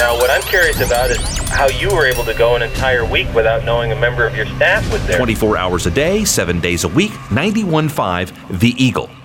Now, what I'm curious about is how you were able to go an entire week without knowing a member of your staff was there. 24 hours a day, 7 days a week, 91.5 The Eagle.